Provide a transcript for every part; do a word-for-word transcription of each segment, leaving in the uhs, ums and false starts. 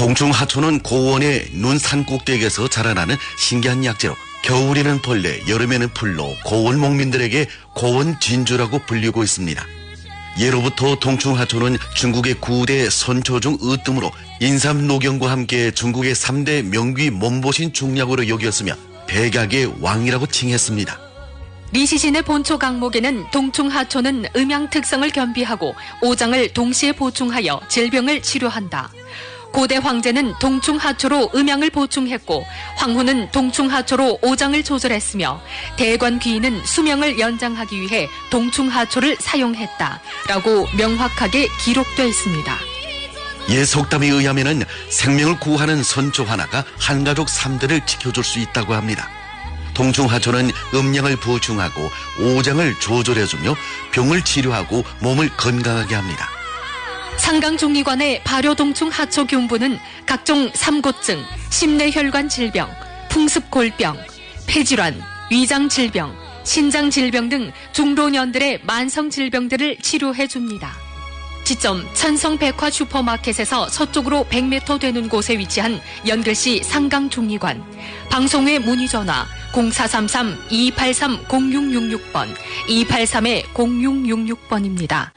동충하초는 고원의 눈 산 꼭대기에서 자라나는 신기한 약재로 겨울에는 벌레, 여름에는 풀로 고원 목민들에게 고원 진주라고 불리고 있습니다. 예로부터 동충하초는 중국의 구대 선초 중 으뜸으로 인삼 녹용과 함께 중국의 삼 대 명귀 몸보신 중약으로 여겼으며 백약의 왕이라고 칭했습니다. 리시신의 본초 강목에는 동충하초는 음양 특성을 겸비하고 오장을 동시에 보충하여 질병을 치료한다. 고대 황제는 동충하초로 음양을 보충했고 황후는 동충하초로 오장을 조절했으며 대관 귀인은 수명을 연장하기 위해 동충하초를 사용했다라고 명확하게 기록되어 있습니다. 옛 속담에 의하면은 생명을 구하는 선초 하나가 한가족 삼 대를 지켜줄 수 있다고 합니다. 동충하초는 음양을 보충하고 오장을 조절해주며 병을 치료하고 몸을 건강하게 합니다. 상강종리관의 발효동충하초 균부는 각종 삼고증, 심내혈관 질병, 풍습골병, 폐질환, 위장질병, 신장질병 등 중老년들의 만성질병들을 치료해줍니다. 지점 천성백화 슈퍼마켓에서 서쪽으로 백 미터 되는 곳에 위치한 연결시 상강종리관, 방송회 문의전화 공사삼삼 이팔삼 공육육육 번, 이팔삼 공육육육 번입니다.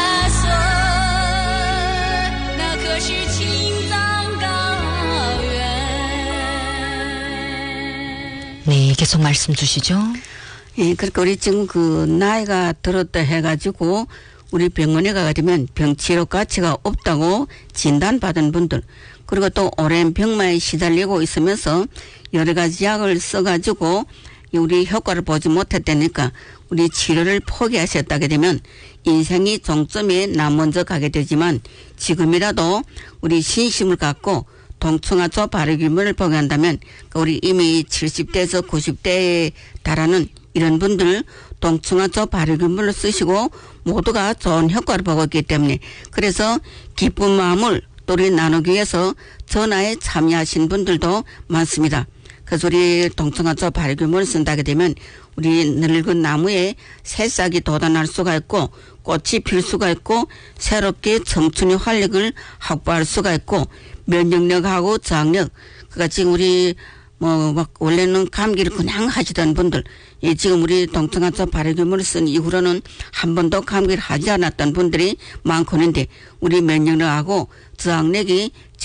네, 계속 말씀 주시죠. 예, 그러니까 우리 지금 그 나이가 들었다 해가지고 우리 병원에 가게 되면 병치료 가치가 없다고 진단받은 분들, 그리고 또 오랜 병마에 시달리고 있으면서 여러 가지 약을 써가지고 우리 효과를 보지 못했다니까 우리 치료를 포기하셨다게 되면 인생이 종점에 나 먼저 가게 되지만 지금이라도 우리 신심을 갖고 동충하초 발효균을 복용한다면 우리 이미 칠십 대에서 구십 대에 달하는 이런 분들 동충하초 발효균을 쓰시고 모두가 좋은 효과를 보고 있기 때문에 그래서 기쁜 마음을 또 우리 나누기 위해서 전화에 참여하신 분들도 많습니다. 그래서 우리 동충하초 발효균을 쓴다게 되면 우리 늙은 나무에 새싹이 돋아날 수가 있고 꽃이 필 수가 있고 새롭게 청춘의 활력을 확보할 수가 있고 면역력하고 저항력, 그러니까 지금 우리 뭐 막 원래는 감기를 그냥 하시던 분들, 예, 지금 우리 동충하초 발효균을 쓴 이후로는 한 번도 감기를 하지 않았던 분들이 많거든요. 우리 면역력하고 저항력이